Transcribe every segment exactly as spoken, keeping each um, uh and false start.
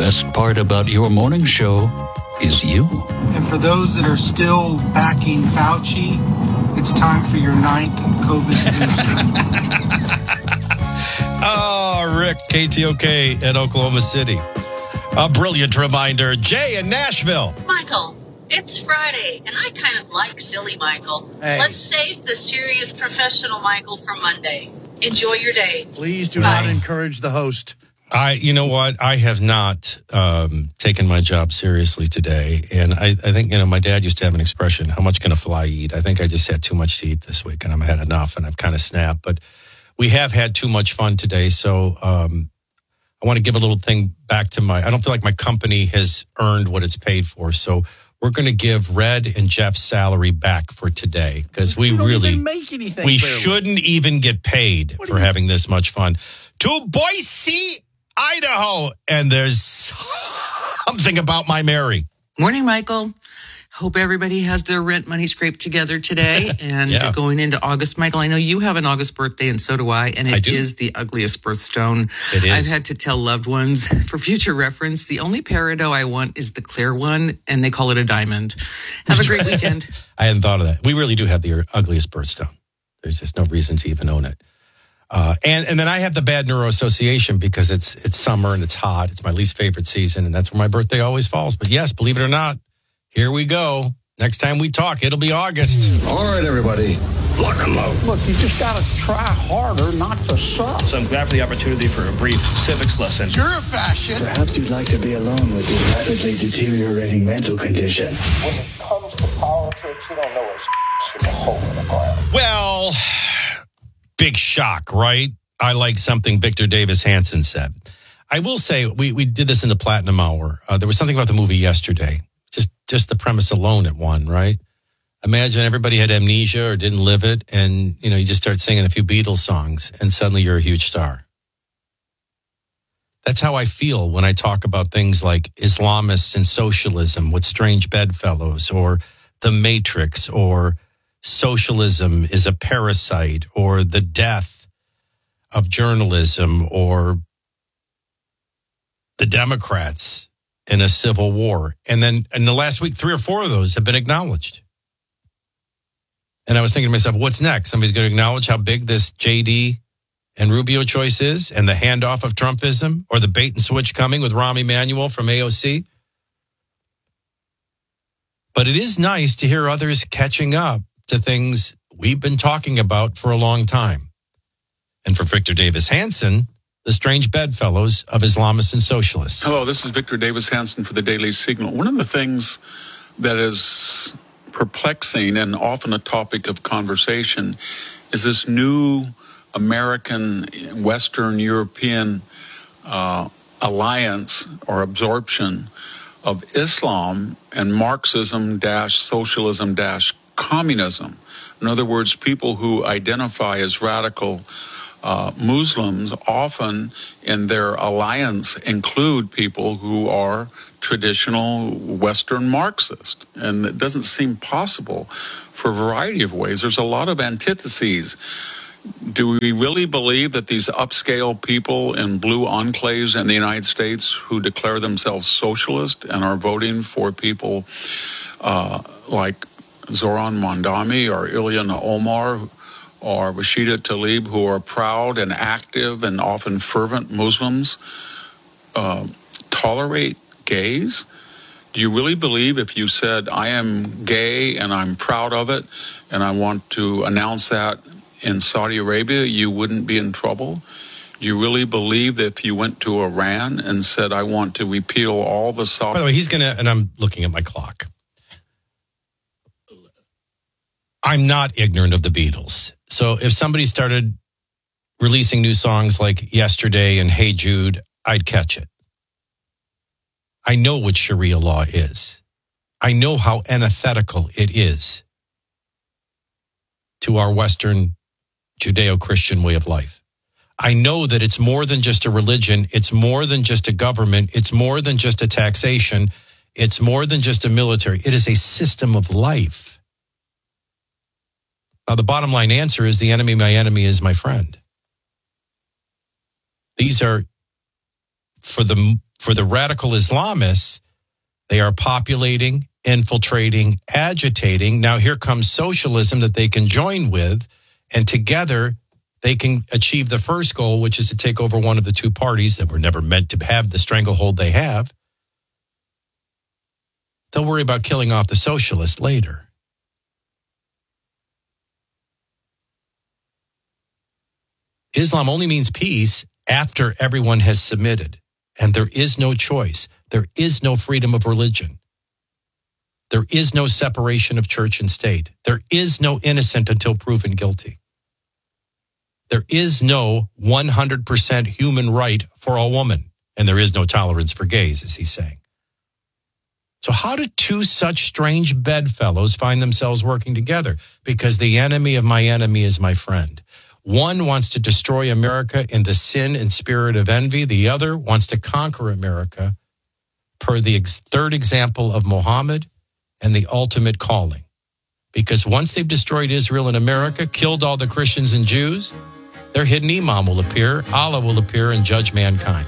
best part about your morning show is you. And for those that are still backing Fauci, it's time for your ninth COVID booster. Oh, Rick, K T O K in Oklahoma City. A brilliant reminder. Jay in Nashville. Michael, it's Friday, and I kind of like silly Michael. Hey. Let's save the serious professional Michael for Monday. Enjoy your day. Please do Bye. not encourage the host. I, you know what? I have not um, taken my job seriously today. And I, I think, you know, my dad used to have an expression, how much can a fly eat? I think I just had too much to eat this week and I've had enough and I've kind of snapped. But we have had too much fun today. So um, I want to give a little thing back to my, I don't feel like my company has earned what it's paid for. So we're going to give Red and Jeff's salary back for today because we, We don't really, even make anything. we clearly. shouldn't even get paid What do for you- having this much fun. To Boise, Idaho, and there's something about my Mary. Morning, Michael. Hope everybody has their rent money scraped together today. And Yeah. going into August, Michael, I know you have an August birthday, and so do I. And I it do. is the ugliest birthstone. It is. I've had to tell loved ones, for future reference, the only peridot I want is the clear one, and they call it a diamond. Have a great weekend. I hadn't thought of that. We really do have the ugliest birthstone. There's just no reason to even own it. Uh, and and then I have the bad neuro association because it's it's summer and it's hot. It's my least favorite season, and that's where my birthday always falls. But yes, believe it or not, here we go. Next time we talk, it'll be August. All right, everybody, lock and load. Look, you just got to try harder not to suck. So I'm glad for the opportunity for a brief civics lesson. You're a fascist. Perhaps you'd like to be alone with your rapidly deteriorating mental condition. When it comes to politics, you don't know what's from a hole in the ground. Well, big shock, right? I like something Victor Davis Hanson said. I will say, we, we did this in the Platinum Hour. Uh, there was something about the movie yesterday. Just just the premise alone at one, right? Imagine everybody had amnesia or didn't live it, and you know you just start singing a few Beatles songs, and suddenly you're a huge star. That's how I feel when I talk about things like Islamists and socialism with strange bedfellows, or The Matrix, or socialism is a parasite, or the death of journalism, or the Democrats in a civil war. And then in the last week, three or four of those have been acknowledged. And I was thinking to myself, what's next? Somebody's going to acknowledge how big this J D and Rubio choice is, and the handoff of Trumpism, or the bait and switch coming with Rahm Emanuel from A O C. But it is nice to hear others catching up to things we've been talking about for a long time. And for Victor Davis Hanson, the strange bedfellows of Islamists and socialists. Hello, this is Victor Davis Hanson for the Daily Signal. One of the things that is perplexing and often a topic of conversation is this new American, Western European uh, alliance or absorption of Islam and Marxism dash socialism dash communism. In other words, people who identify as radical uh, Muslims often in their alliance include people who are traditional Western Marxist. And it doesn't seem possible for a variety of ways. There's a lot of antitheses. Do we really believe that these upscale people in blue enclaves in the United States who declare themselves socialist and are voting for people uh, like Zoran Mondami or Ilhan Omar or Rashida Tlaib, who are proud and active and often fervent Muslims, uh, tolerate gays? Do you really believe if you said, I am gay and I'm proud of it and I want to announce that in Saudi Arabia, you wouldn't be in trouble? Do you really believe that if you went to Iran and said, I want to repeal all the Saudi... By the way, he's going to, and I'm looking at my clock. I'm not ignorant of the Beatles. So if somebody started releasing new songs like Yesterday and Hey Jude, I'd catch it. I know what Sharia law is. I know how antithetical it is to our Western Judeo-Christian way of life. I know that it's more than just a religion. It's more than just a government. It's more than just a taxation. It's more than just a military. It is a system of life. Now, the bottom line answer is the enemy, my enemy is my friend. These are, for the for the radical Islamists, they are populating, infiltrating, agitating. Now here comes socialism that they can join with, and together they can achieve the first goal, which is to take over one of the two parties that were never meant to have the stranglehold they have. They'll worry about killing off the socialists later. Islam only means peace after everyone has submitted. And there is no choice. There is no freedom of religion. There is no separation of church and state. There is no innocent until proven guilty. There is no one hundred percent human right for a woman. And there is no tolerance for gays, as he's saying. So how do two such strange bedfellows find themselves working together? Because the enemy of my enemy is my friend. One wants to destroy America in the sin and spirit of envy. The other wants to conquer America per the ex- third example of Muhammad and the ultimate calling. Because once they've destroyed Israel and America, killed all the Christians and Jews, their hidden imam will appear, Allah will appear and judge mankind.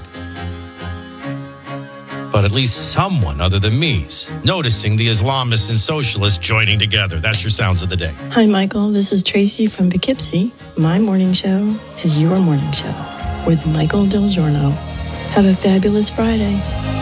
But at least someone other than me's noticing the Islamists and socialists joining together. That's your sounds of the day. Hi, Michael. This is Tracy from Poughkeepsie. My morning show is your morning show with Michael Del Giorno. Have a fabulous Friday.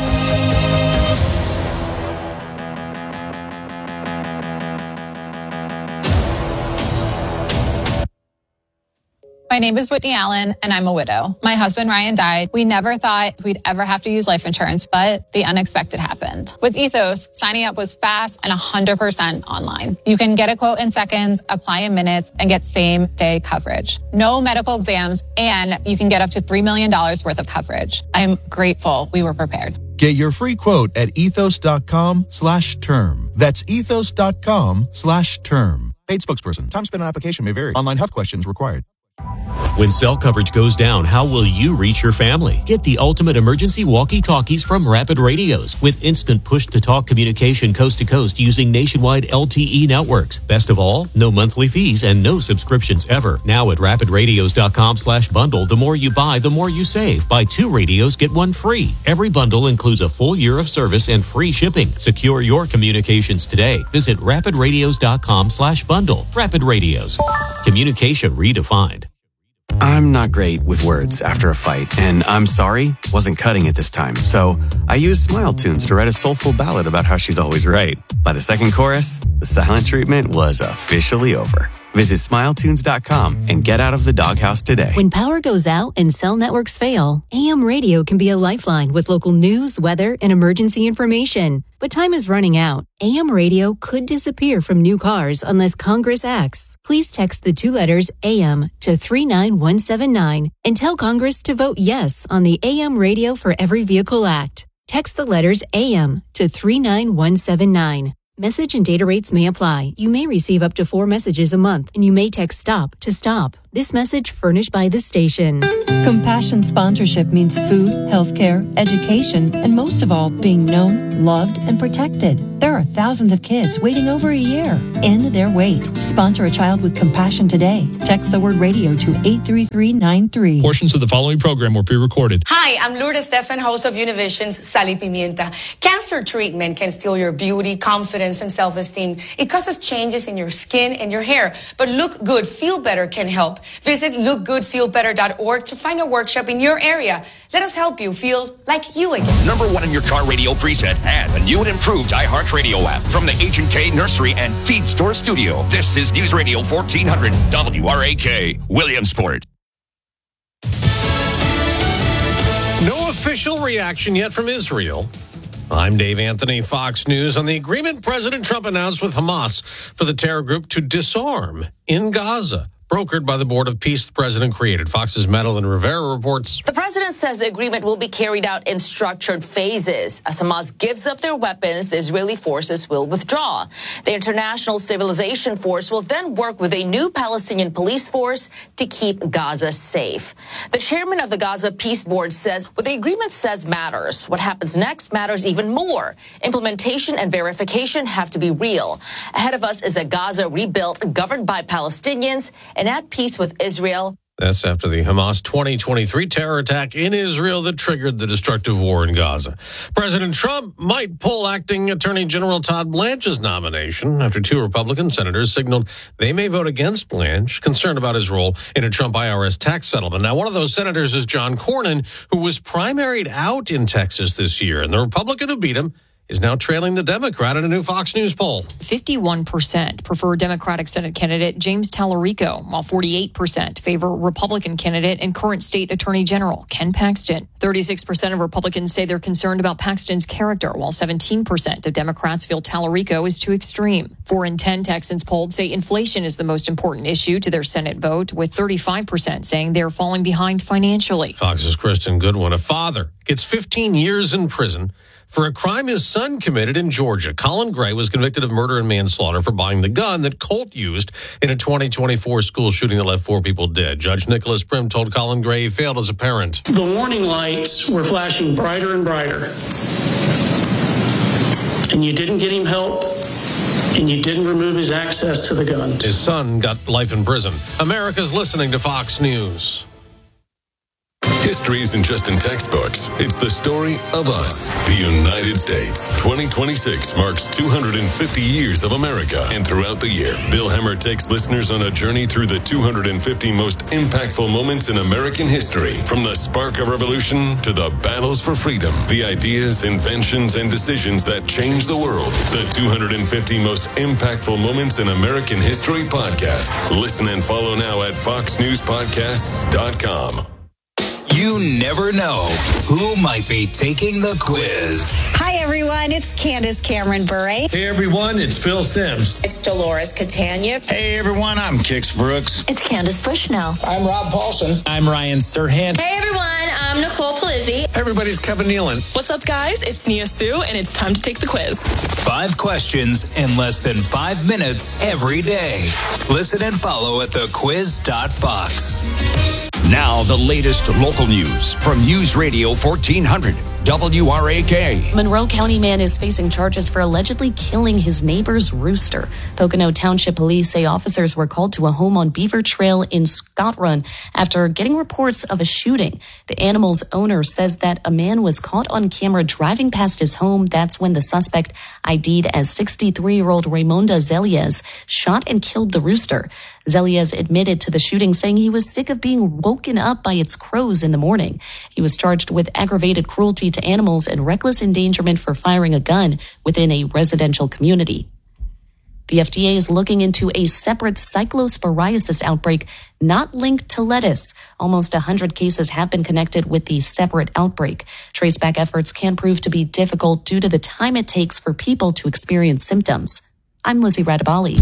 My name is Whitney Allen, and I'm a widow. My husband, Ryan, died. We never thought we'd ever have to use life insurance, but the unexpected happened. With Ethos, signing up was fast and one hundred percent online. You can get a quote in seconds, apply in minutes, and get same-day coverage. No medical exams, and you can get up to three million dollars worth of coverage. I'm grateful we were prepared. Get your free quote at ethos.com slash term. That's ethos.com slash term. Paid spokesperson. Time spent on application may vary. Online health questions required. When cell coverage goes down, how will you reach your family? Get the ultimate emergency walkie-talkies from Rapid Radios with instant push-to-talk communication coast to coast using nationwide L T E networks. Best of all, no monthly fees and no subscriptions ever. Now at rapidradios.com slash bundle, the more you buy, the more you save. Buy two radios, get one free. Every bundle includes a full year of service and free shipping. Secure your communications today. Visit rapidradios.com slash bundle. Rapid Radios. Communication redefined. I'm not great with words after a fight, and I'm sorry wasn't cutting it this time. So I used Smile Tunes to write a soulful ballad about how she's always right. By the second chorus, the silent treatment was officially over. Visit smile tunes dot com and get out of the doghouse today. When power goes out and cell networks fail, A M radio can be a lifeline with local news, weather, and emergency information. But time is running out. A M radio could disappear from new cars unless Congress acts. Please text the two letters A M to three nine one seven nine and tell Congress to vote yes on the A M Radio for Every Vehicle Act. Text the letters A M to three nine one seven nine. Message and data rates may apply. You may receive up to four messages a month, and you may text STOP to stop. This message furnished by the station. Compassion sponsorship means food, healthcare, education, and most of all, being known, loved, and protected. There are thousands of kids waiting over a year. End their wait. Sponsor a child with compassion today. Text the word radio to eight three three nine three. Portions of the following program were pre-recorded. Hi, I'm Lourdes Stefan, host of Univision's Sally Pimienta. Cancer treatment can steal your beauty, confidence, and self-esteem. It causes changes in your skin and your hair. But Look Good, Feel Better can help. Visit look good feel better dot org to find a workshop in your area. Let us help you feel like you again. Number one in your car radio preset and a new and improved iHeartRadio app from the H and K Nursery and Feed Store Studio. This is News Radio fourteen hundred W R A K, Williamsport. No official reaction yet from Israel. I'm Dave Anthony, Fox News, on the agreement President Trump announced with Hamas for the terror group to disarm in Gaza, brokered by the Board of Peace the president created. Fox's Madeline Rivera reports. The president says the agreement will be carried out in structured phases. As Hamas gives up their weapons, the Israeli forces will withdraw. The International Stabilization Force will then work with a new Palestinian police force to keep Gaza safe. The chairman of the Gaza Peace Board says what the agreement says matters. What happens next matters even more. Implementation and verification have to be real. Ahead of us is a Gaza rebuilt, governed by Palestinians, and at peace with Israel That's after the Hamas twenty twenty-three terror attack in Israel that triggered the destructive war in Gaza. President Trump might pull acting Attorney General Todd Blanche's nomination after two Republican senators signaled they may vote against Blanche, concerned about his role in a Trump I R S tax settlement. Now, one of those senators is John Cornyn, who was primaried out in Texas this year, and the Republican who beat him is now trailing the Democrat in a new Fox News poll. fifty-one percent prefer Democratic Senate candidate James Tallarico, while forty-eight percent favor Republican candidate and current state attorney general Ken Paxton. thirty-six percent of Republicans say they're concerned about Paxton's character, while seventeen percent of Democrats feel Tallarico is too extreme. Four in ten Texans polled say inflation is the most important issue to their Senate vote, with thirty-five percent saying they're falling behind financially. Fox's Kristen Goodwin, a father, gets fifteen years in prison for a crime his son committed in Georgia. Colin Gray was convicted of murder and manslaughter for buying the gun that Colt used in a twenty twenty-four school shooting that left four people dead. Judge Nicholas Prim told Colin Gray he failed as a parent. The warning lights were flashing brighter and brighter. And you didn't get him help, and you didn't remove his access to the guns. His son got life in prison. America's listening to Fox News. History isn't just in textbooks. It's the story of us, the United States. twenty twenty-six marks two hundred fifty years of America. And throughout the year, Bill Hemmer takes listeners on a journey through the two hundred fifty most impactful moments in American history. From the spark of revolution to the battles for freedom, the ideas, inventions, and decisions that changed the world. The two hundred fifty most impactful moments in American history podcast. Listen and follow now at fox news podcasts dot com. You never know who might be taking the quiz. Hi, everyone. It's Candace Cameron Bure. Hey, everyone. It's Phil Sims. It's Dolores Catania. Hey, everyone. I'm Kix Brooks. It's Candace Bushnell. I'm Rob Paulson. I'm Ryan Serhant. Hey, everyone. I'm Nicole Palizzi. Hey, everybody's Kevin Nealon. What's up, guys? It's Nia Sue, and it's time to take the quiz. Five questions in less than five minutes every day. Listen and follow at the quiz dot fox. Now, the latest local news from News Radio fourteen hundred W R A K. Monroe County man is facing charges for allegedly killing his neighbor's rooster. Pocono Township police say officers were called to a home on Beaver Trail in Scott Run after getting reports of a shooting. The animal's owner says that a man was caught on camera driving past his home. That's when the suspect, I D'd as sixty-three-year-old Raymonda Zelias, shot and killed the rooster. Zelias admitted to the shooting, saying he was sick of being woken up by its crows in the morning. He was charged with aggravated cruelty to animals and reckless endangerment for firing a gun within a residential community. The F D A is looking into a separate cyclosporiasis outbreak not linked to lettuce. Almost one hundred cases have been connected with the separate outbreak. Traceback efforts can prove to be difficult due to the time it takes for people to experience symptoms. I'm Lizzie Radabali.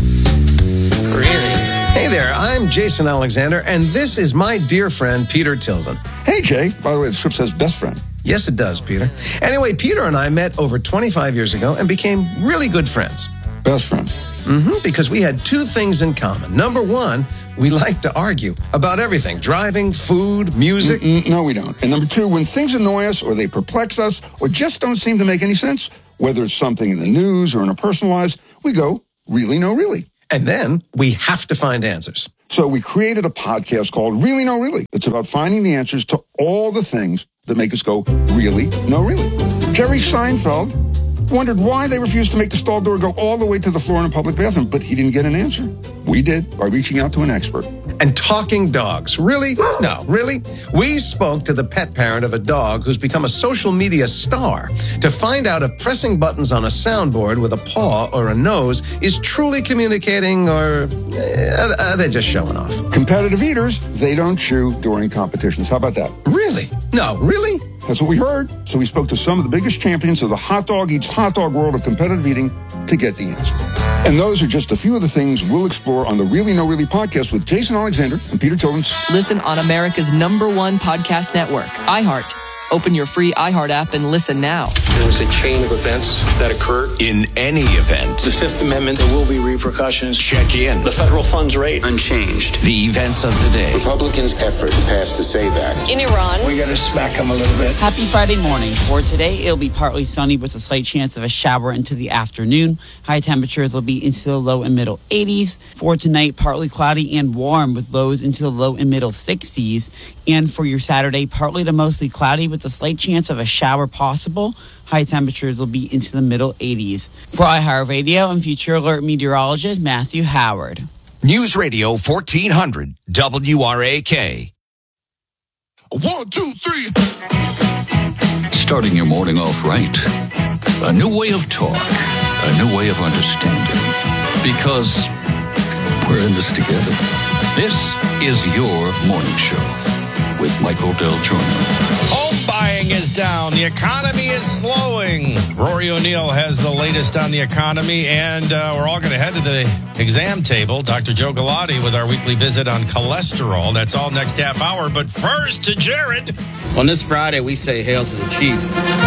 Really? Hey there, I'm Jason Alexander, and this is my dear friend, Peter Tilden. Hey, Jay. By the way, the script says best friend. Yes, it does, Peter. Anyway, Peter and I met over twenty-five years ago and became really good friends. Best friends? Mm-hmm, because we had two things in common. Number one, we like to argue about everything, driving, food, music. Mm-mm, no, we don't. And number two, when things annoy us or they perplex us or just don't seem to make any sense, whether it's something in the news or in our personal lives, we go, really, no, really. And then we have to find answers. So we created a podcast called Really, No, Really. It's about finding the answers to all the things that make us go, really, no, really. Jerry Seinfeld wondered why they refused to make the stall door go all the way to the floor in a public bathroom, but he didn't get an answer. We did by reaching out to an expert. And talking dogs. Really? No, really? We spoke to the pet parent of a dog who's become a social media star to find out if pressing buttons on a soundboard with a paw or a nose is truly communicating or uh, are they just showing off? Competitive eaters, they don't chew during competitions. How about that? Really? No, really? That's what we heard. So we spoke to some of the biggest champions of the hot dog eats hot dog world of competitive eating to get the answer. And those are just a few of the things we'll explore on the Really No Really podcast with Jason Alexander and Peter Tilden. Listen on America's number one podcast network, iHeart. Open your free iHeart app and listen now. There was a chain of events that occurred. In any event, The Fifth Amendment, there will be repercussions. check in. The federal funds rate, unchanged. The events of the day. Republicans' effort to pass the SAVE Act. In Iran, We got to smack them a little bit. Happy Friday morning. For today, it'll be partly sunny with a slight chance of a shower into the afternoon. High temperatures will be into the low and middle eighties. For tonight, partly cloudy and warm with lows into the low and middle sixties. And for your Saturday, partly to mostly cloudy with a slight chance of a shower possible. High temperatures will be into the middle eighties. For iHeartRadio and Future Alert meteorologist Matthew Howard. News Radio fourteen hundred W R A K. One, two, three. Starting your morning off right. A new way of talk. A new way of understanding. Because we're in this together. This is your morning show with Michael Del Giorno. Home buying is down. The economy is slowing. Rory O'Neill has the latest on the economy, and uh, we're all going to head to the exam table. Doctor Joe Galati with our weekly visit on cholesterol. That's all next half hour. But first to Jared. On this Friday, we say hail to the chief.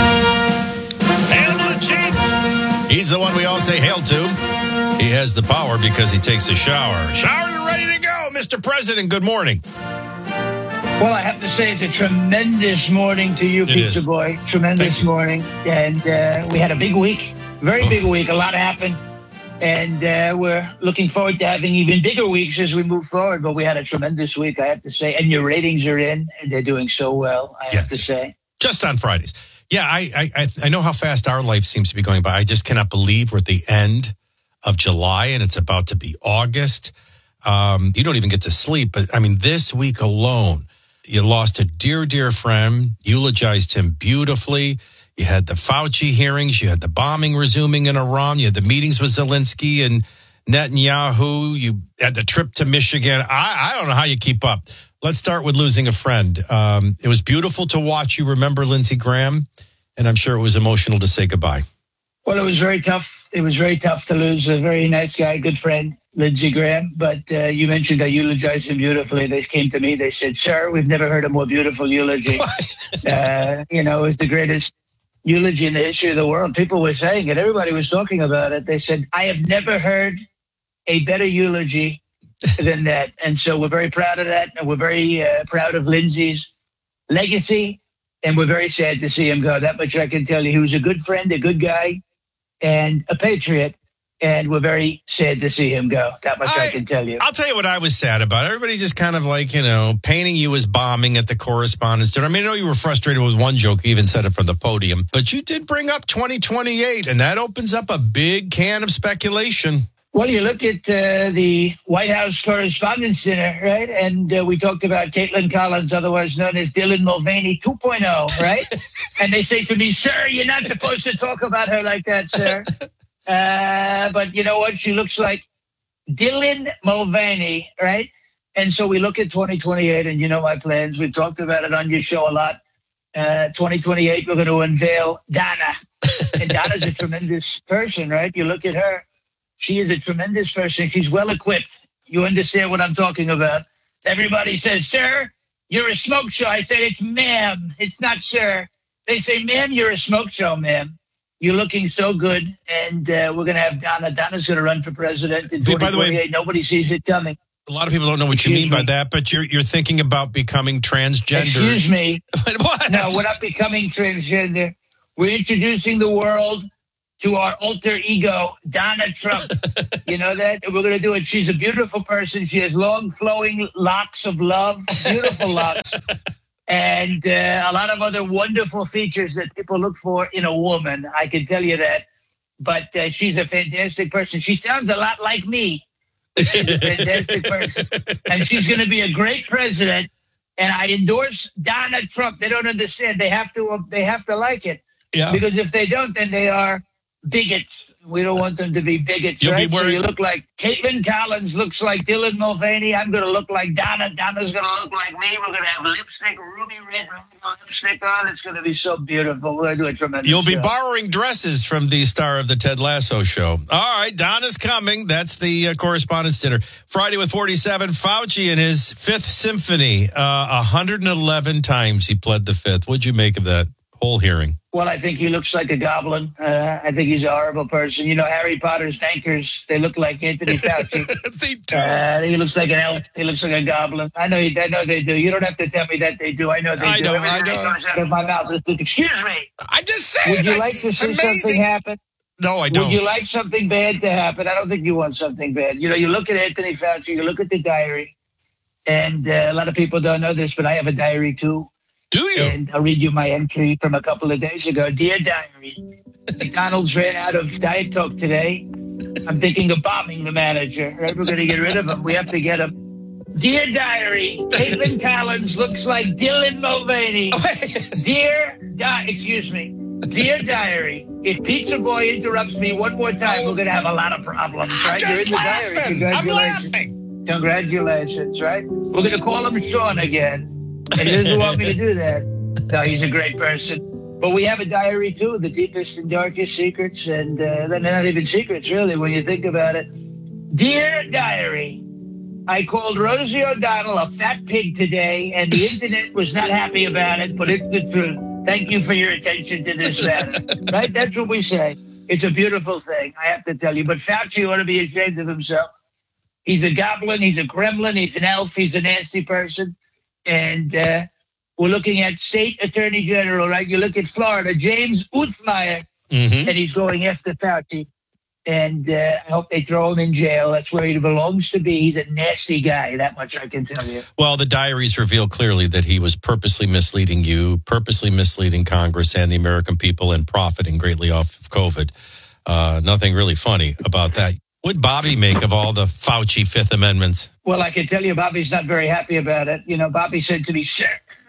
Hail to the chief. He's the one we all say hail to. He has the power because he takes a shower. Shower, you're ready to go, Mister President. Good morning. Well, I have to say it's a tremendous morning to you, It Pizza is. Boy. Tremendous morning. And uh, we had a big week, very big week. A lot happened. And uh, we're looking forward to having even bigger weeks as we move forward. But we had a tremendous week, I have to say. And your ratings are in, and they're doing so well, I have to say. Just on Fridays. Yeah, I, I I know how fast our life seems to be going by. I just cannot believe we're at the end of July and it's about to be August. Um, you don't even get to sleep. But, I mean, this week alone, you lost a dear, dear friend, eulogized him beautifully. You had the Fauci hearings. You had the bombing resuming in Iran. You had the meetings with Zelensky and Netanyahu. You had the trip to Michigan. I, I don't know how you keep up. Let's start with losing a friend. Um, it was beautiful to watch you remember Lindsey Graham, and I'm sure it was emotional to say goodbye. Well, it was very tough. It was very tough to lose a very nice guy, good friend, Lindsey Graham. But uh, you mentioned I eulogized him beautifully. They came to me. They said, sir, we've never heard a more beautiful eulogy. uh, you know, it was the greatest eulogy in the history of the world. People were saying it. Everybody was talking about it. They said, I have never heard a better eulogy than that. And so we're very proud of that. And we're very uh, proud of Lindsey's legacy. And we're very sad to see him go. That much I can tell you. He was a good friend, a good guy, and a patriot. And we're very sad to see him go. That much I, I can tell you. I'll tell you what I was sad about. Everybody just kind of like, you know, painting you as bombing at the Correspondents' Dinner. I mean, I know you were frustrated with one joke. You even said it from the podium. But you did bring up twenty twenty-eight, and that opens up a big can of speculation. Well, you look at uh, the White House Correspondents' Dinner, right? And uh, we talked about Caitlin Collins, otherwise known as Dylan Mulvaney two point oh, right? And they say to me, sir, you're not supposed to talk about her like that, sir. Uh, but you know what? She looks like Dylan Mulvaney, right? And so we look at twenty twenty-eight, and you know my plans. We've talked about it on your show a lot. Uh, twenty twenty-eight, we're going to unveil Donna. And Donna's a tremendous person, right? You look at her. She is a tremendous person. She's well equipped. You understand what I'm talking about. Everybody says, sir, you're a smoke show. I say, it's ma'am. It's not sir. They say, ma'am, you're a smoke show, ma'am. You're looking so good. And uh, we're going to have Donna. Donna's going to run for president in twenty twenty-eight. By the way, nobody sees it coming. A lot of people don't know what Excuse you mean me. by that, but you're you're thinking about becoming transgender. Excuse me. What? No, we're not becoming transgender. We're introducing the world to our alter ego, Donna Trump. You know that? We're going to do it. She's a beautiful person. She has long, flowing locks of love, beautiful locks, and uh, a lot of other wonderful features that people look for in a woman. I can tell you that. But uh, she's a fantastic person. She sounds a lot like me. She's a fantastic person. And she's going to be a great president. And I endorse Donna Trump. They don't understand. They have to, uh, they have to like it. Yeah. Because if they don't, then they are bigots. We don't want them to be bigots, You'll right? Be wearing- so you look like Caitlin Collins looks like Dylan Mulvaney. I'm going to look like Donna. Donna's going to look like me. We're going to have lipstick, ruby red lipstick on. It's going to be so beautiful. We're going to do a tremendous You'll be show. borrowing dresses from the star of the Ted Lasso show. All right, Donna's coming. That's the uh, Correspondents' Dinner. Friday with forty-seven, Fauci in his Fifth Symphony. Uh, one hundred eleven times he pled the Fifth. What'd you make of that poll hearing? Well, I think he looks like a goblin. Uh, I think he's a horrible person. You know, Harry Potter's bankers, they look like Anthony Fauci. They do. Uh, he looks like an elf. He looks like a goblin. I know, I know they do. You don't have to tell me that they do. I know they I do. know, Everything I know. that comes out of my mouth is, excuse me. I just said Would you it. like to It's see amazing. something happen? No, I don't. Would you like something bad to happen? I don't think you want something bad. You know, you look at Anthony Fauci, you look at the diary, and uh, a lot of people don't know this, but I have a diary too. Do you? And I'll read you my entry from a couple of days ago. Dear Diary, McDonald's ran out of Diet Coke today. I'm thinking of bombing the manager. Right? We're going to get rid of him. We have to get him. Dear Diary, Caitlin Collins looks like Dylan Mulvaney. Dear, di- excuse me. Dear Diary, if Pizza Boy interrupts me one more time, we're going to have a lot of problems, right? I'm You're just in the diary. laughing. I'm Congratulations. laughing. Congratulations, right? We're going to call him Sean again. And he doesn't want me to do that. No, he's a great person. But we have a diary, too, the deepest and darkest secrets. And uh, they're not even secrets, really, when you think about it. Dear Diary, I called Rosie O'Donnell a fat pig today, and the internet was not happy about it, but it's the truth. Thank you for your attention to this matter. Right? That's what we say. It's a beautiful thing, I have to tell you. But Fauci ought to be ashamed of himself. He's a goblin. He's a gremlin. He's an elf. He's a nasty person. And uh, we're looking at State Attorney General, right? You look at Florida, James Uthmeyer, Mm-hmm. and he's going after Fauci. And uh, I hope they throw him in jail. That's where he belongs to be. He's a nasty guy. That much I can tell you. Well, the diaries reveal clearly that he was purposely misleading you, purposely misleading Congress and the American people, and profiting greatly off of COVID. Uh, nothing really funny about that. What'd Bobby make of all the Fauci Fifth Amendments? Well, I can tell you, Bobby's not very happy about it. You know, Bobby said to me, sir,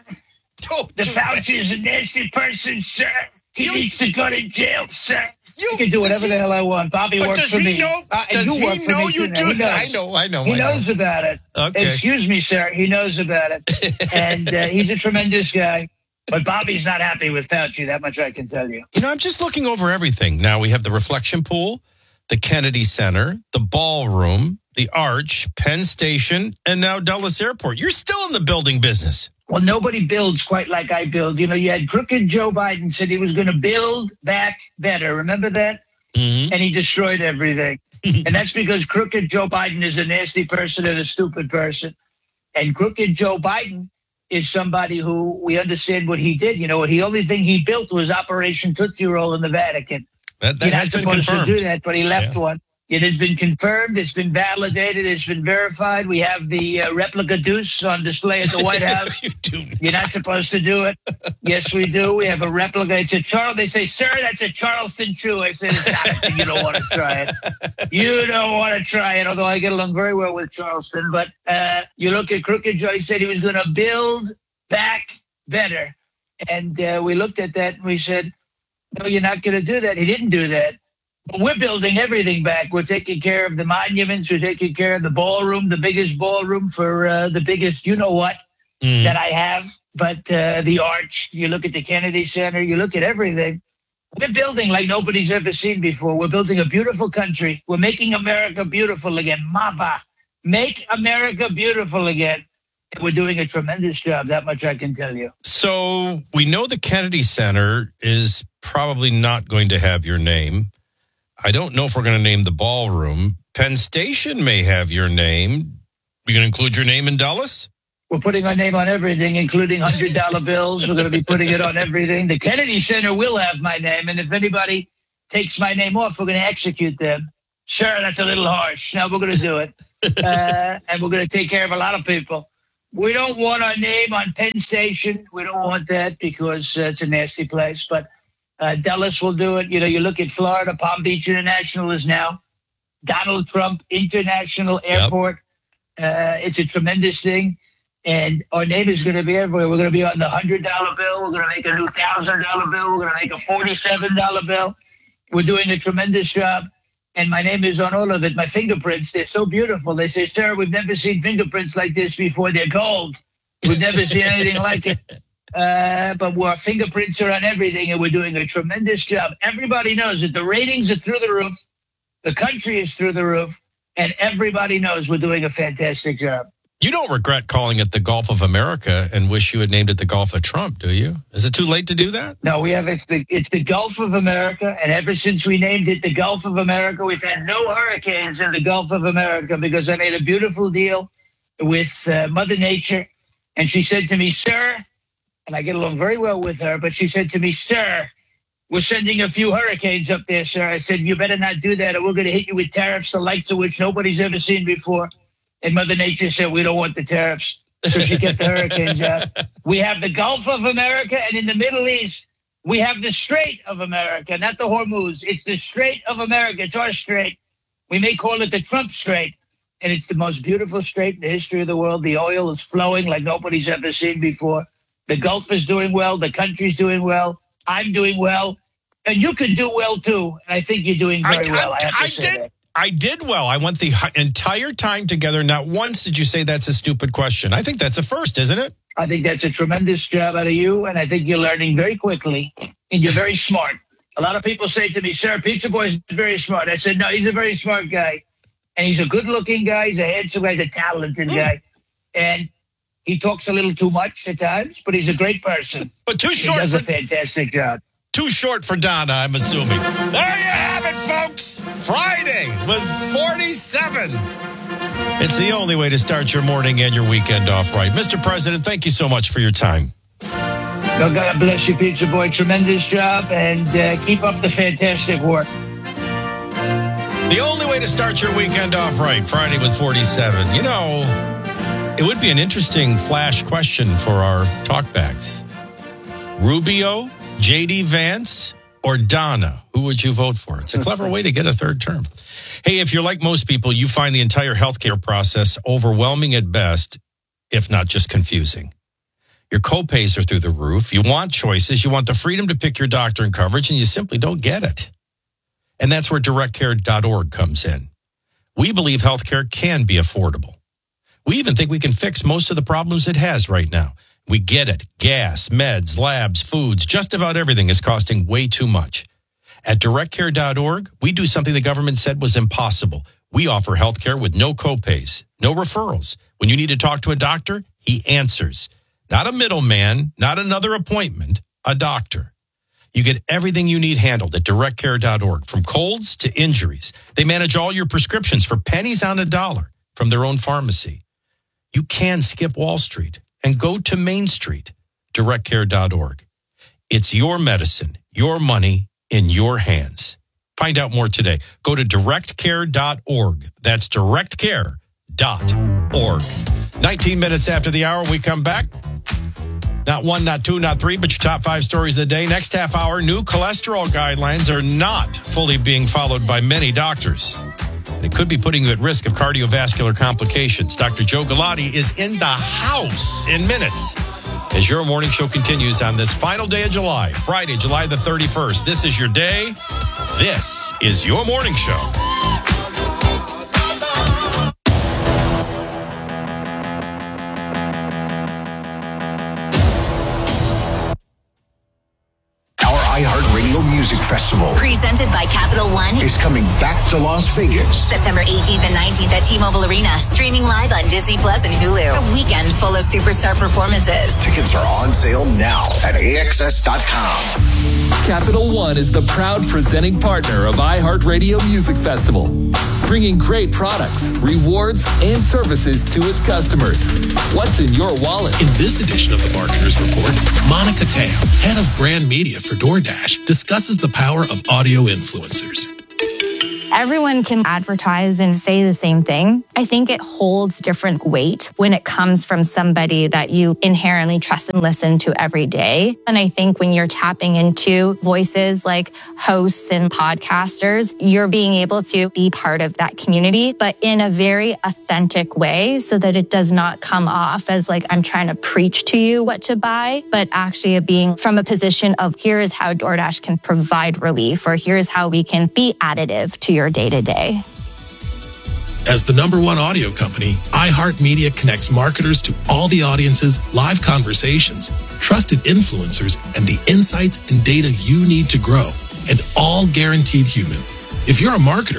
Don't the do Fauci that. is a nasty person, sir. He You- needs to go to jail, sir. You- I can do does whatever he- the hell I want. Bobby But works does for he me. know? Uh, and Does you work he for know me, you too. do He knows. that? I know, I know, He I know. knows about it. Okay. Excuse me, sir. He knows about it. And uh, he's a tremendous guy. But Bobby's not happy with Fauci. That much I can tell you. You know, I'm just looking over everything. Now we have the reflection pool, the Kennedy Center, the ballroom, the Arch, Penn Station, and now Dulles Airport. You're still in the building business. Well, nobody builds quite like I build. You know, you had crooked Joe Biden said he was going to build back better. Remember that? Mm-hmm. And he destroyed everything. And that's because crooked Joe Biden is a nasty person and a stupid person. And crooked Joe Biden is somebody who we understand what he did. You know, the only thing he built was Operation Tootsie Roll in the Vatican. That, that You're has not been supposed confirmed. to do that, but he left Yeah. one. It has been confirmed. It's been validated. It's been verified. We have the uh, replica deuce on display at the White House. You do not. You're not supposed to do it. Yes, we do. We have a replica. It's a Charles. They say, sir, that's a Charleston Chew. I said, it's not. You don't want to try it. You don't want to try it, although I get along very well with Charleston. But uh, you look at Crooked Joe. He said he was going to build back better. And uh, we looked at that and we said, no, you're not going to do that. He didn't do that. But we're building everything back. We're taking care of the monuments. We're taking care of the ballroom, the biggest ballroom for uh, the biggest, you know what, Mm. that I have. But uh, the Arch, you look at the Kennedy Center, you look at everything. We're building like nobody's ever seen before. We're building a beautiful country. We're making America beautiful again. Maba, make America beautiful again. And we're doing a tremendous job. That much I can tell you. So we know the Kennedy Center is probably not going to have your name. I don't know if we're going to name the ballroom. Penn Station may have your name. You going to include your name in Dulles? We're putting our name on everything, including one hundred dollar bills. We're going to be putting it on everything. The Kennedy Center will have my name. And if anybody takes my name off, we're going to execute them. Sure, that's a little harsh. No, we're going to do it. Uh, and we're going to take care of a lot of people. We don't want our name on Penn Station. We don't want that because uh, it's a nasty place. But uh, Dulles will do it. You know, you look at Florida, Palm Beach International is now Donald Trump International Airport. Uh, it's a tremendous thing. And our name is going to be everywhere. We're going to be on the one hundred dollar bill. We're going to make a new one thousand dollar bill. We're going to make a forty-seven dollar bill. We're doing a tremendous job. And my name is on all of it. My fingerprints, they're so beautiful. They say, sir, we've never seen fingerprints like this before. They're gold. We've never seen anything like it. Uh, but our fingerprints are on everything, and we're doing a tremendous job. Everybody knows that the ratings are through the roof. The country is through the roof. And everybody knows we're doing a fantastic job. You don't regret calling it the Gulf of America and wish you had named it the Gulf of Trump, do you? Is it too late to do that? No, we have it's the it's the Gulf of America, and ever since we named it the Gulf of America, we've had no hurricanes in the Gulf of America because I made a beautiful deal with uh, Mother Nature, and she said to me, "Sir," and I get along very well with her, but she said to me, "Sir, we're sending a few hurricanes up there, sir." I said, "You better not do that, or we're going to hit you with tariffs, the likes of which nobody's ever seen before." And Mother Nature said, "We don't want the tariffs." So she kept the hurricanes out. We have the Gulf of America, and in the Middle East, we have the Strait of America, not the Hormuz. It's the Strait of America. It's our strait. We may call it the Trump Strait, and it's the most beautiful strait in the history of the world. The oil is flowing like nobody's ever seen before. The Gulf is doing well. The country's doing well. I'm doing well. And you can do well, too. And I think you're doing very I, well. I, I, have to I say did. that. I did well. I went the entire time together. Not once did you say that's a stupid question. I think that's a first, isn't it? I think that's a tremendous job out of you, and I think you're learning very quickly, and you're very smart. A lot of people say to me, "Sir, Pizza Boy's very smart." I said, "No, he's a very smart guy, and he's a good-looking guy. He's a handsome guy. He's a talented guy, and he talks a little too much at times, but he's a great person. But too short. He does for- a fantastic job." Too short for Donna, I'm assuming. There you have it, folks. Friday with forty-seven. It's the only way to start your morning and your weekend off right. Mister President, thank you so much for your time. Well, God bless you, Pizza Boy. Tremendous job, and uh, keep up the fantastic work. The only way to start your weekend off right, Friday with forty-seven. You know, it would be an interesting flash question for our talkbacks. Rubio, J D. Vance, or Donna? Who would you vote for? It's a clever way to get a third term. Hey, if you're like most people, you find the entire healthcare process overwhelming at best, if not just confusing. Your copays are through the roof. You want choices. You want the freedom to pick your doctor and coverage, and you simply don't get it. And that's where direct care dot org comes in. We believe healthcare can be affordable. We even think we can fix most of the problems it has right now. We get it. Gas, meds, labs, foods, just about everything is costing way too much. At direct care dot org, we do something the government said was impossible. We offer healthcare with no copays, no referrals. When you need to talk to a doctor, he answers. Not a middleman, not another appointment, a doctor. You get everything you need handled at direct care dot org, from colds to injuries. They manage all your prescriptions for pennies on a dollar from their own pharmacy. You can skip Wall Street and go to Main Street, direct care dot org. It's your medicine, your money in your hands. Find out more today. Go to direct care dot org. That's direct care dot org. nineteen minutes after the hour, we come back. Not one, not two, not three, but your top five stories of the day. Next half hour, new cholesterol guidelines are not fully being followed by many doctors. It could be putting you at risk of cardiovascular complications. Doctor Joe Galati is in the house in minutes as your morning show continues on this final day of July, Friday, July the thirty-first. This is your day. This is your morning show. iHeartRadio Music Festival, presented by Capital One, is coming back to Las Vegas. September eighteenth and nineteenth at T-Mobile Arena, streaming live on Disney Plus and Hulu. A weekend full of superstar performances. Tickets are on sale now at A X S dot com. Capital One is the proud presenting partner of iHeartRadio Music Festival, bringing great products, rewards, and services to its customers. What's in your wallet? In this edition of the Marketer's Report, Monica Tam, head of brand media for DoorDash, discusses the power of audio influencers. Everyone can advertise and say the same thing. I think it holds different weight when it comes from somebody that you inherently trust and listen to every day. And I think when you're tapping into voices like hosts and podcasters, you're being able to be part of that community, but in a very authentic way so that it does not come off as like I'm trying to preach to you what to buy, but actually being from a position of here is how DoorDash can provide relief, or here's how we can be additive to your day-to-day. As the number one audio company, iHeartMedia connects marketers to all the audiences, live conversations, trusted influencers, and the insights and data you need to grow, and all guaranteed human. If you're a marketer,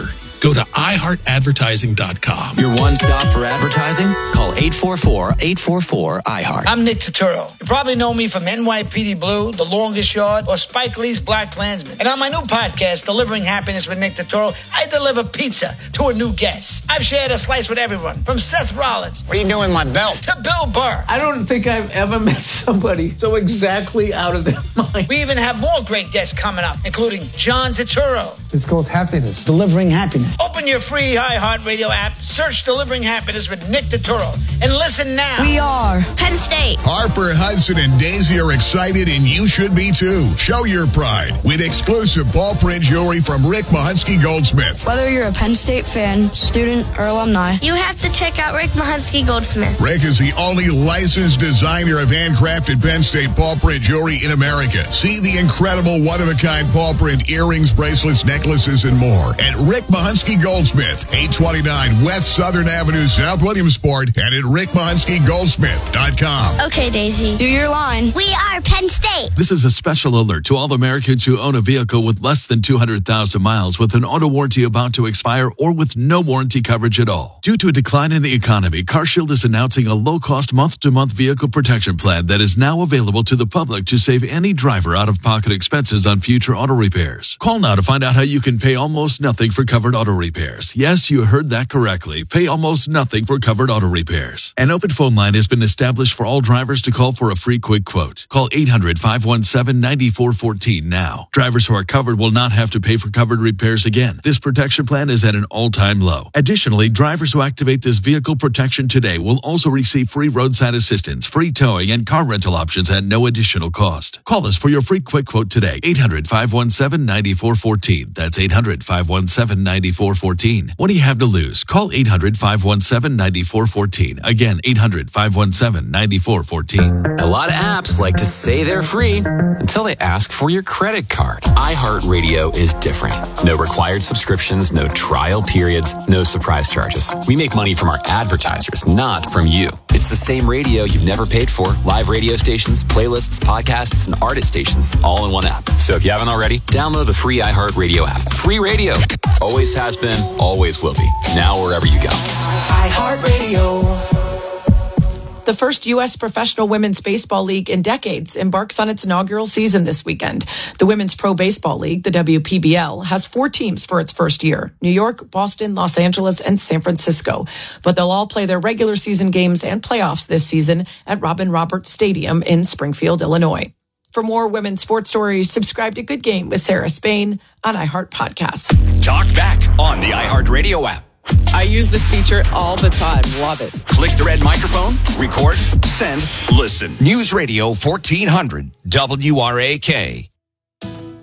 Go to i heart advertising dot com. Your one stop for advertising? Call eight four four, eight four four, I heart. I'm Nick Turturro. You probably know me from N Y P D Blue, The Longest Yard, or Spike Lee's Black Klansman. And on my new podcast, Delivering Happiness with Nick Turturro, I deliver pizza to a new guest. I've shared a slice with everyone, from Seth Rollins. What are you doing with my belt? To Bill Burr. I don't think I've ever met somebody so exactly out of their mind. We even have more great guests coming up, including John Turturro. It's called Happiness. Delivering Happiness. Open your free iHeartRadio app, search Delivering Happiness with Nick Turturro, and listen now. We are Penn State. Harper, Hudson, and Daisy are excited, and you should be too. Show your pride with exclusive ball print jewelry from Rick Mahunsky Goldsmith. Whether you're a Penn State fan, student, or alumni, you have to check out Rick Mahunsky Goldsmith. Rick is the only licensed designer of handcrafted Penn State ball print jewelry in America. See the incredible one-of-a-kind ball print earrings, bracelets, necklaces, and more at Rick Mahunsky Goldsmith, eight twenty-nine West Southern Avenue, South Williamsport, and at rick mahunsky goldsmith dot com. Okay, Daisy, do your line. We are Penn State. This is a special alert to all Americans who own a vehicle with less than two hundred thousand miles with an auto warranty about to expire or with no warranty coverage at all. Due to a decline in the economy, CarShield is announcing a low-cost month-to-month vehicle protection plan that is now available to the public to save any driver out-of-pocket expenses on future auto repairs. Call now to find out how you can pay almost nothing for covered auto repairs. Yes, you heard that correctly. Pay almost nothing for covered auto repairs. An open phone line has been established for all drivers to call for a free quick quote. Call eight hundred, five one seven, nine four one four now. Drivers who are covered will not have to pay for covered repairs again. This protection plan is at an all-time low. Additionally, drivers who activate this vehicle protection today will also receive free roadside assistance, free towing, and car rental options at no additional cost. Call us for your free quick quote today. eight hundred, five one seven, nine four one four. That's eight hundred, five one seven, nine four one four. What do you have to lose? Call eight hundred, five one seven, nine four one four. Again, eight hundred, five one seven, nine four one four. A lot of apps like to say they're free until they ask for your credit card. iHeartRadio is different. No required subscriptions, no trial periods, no surprise charges. We make money from our advertisers, not from you. It's the same radio you've never paid for. Live radio stations, playlists, podcasts, and artist stations all in one app. So if you haven't already, download the free iHeartRadio app. Free radio. Always has been, always will be. Now wherever you go. iHeartRadio. The first U S Professional Women's Baseball League in decades embarks on its inaugural season this weekend. The Women's Pro Baseball League, the W P B L, has four teams for its first year: New York, Boston, Los Angeles, and San Francisco. But they'll all play their regular season games and playoffs this season at Robin Roberts Stadium in Springfield, Illinois. For more women's sports stories, subscribe to Good Game with Sarah Spain on iHeart Podcasts. Talk back on the iHeartRadio app. I use this feature all the time. Love it. Click the red microphone, record, send, listen. News Radio fourteen hundred W R A K.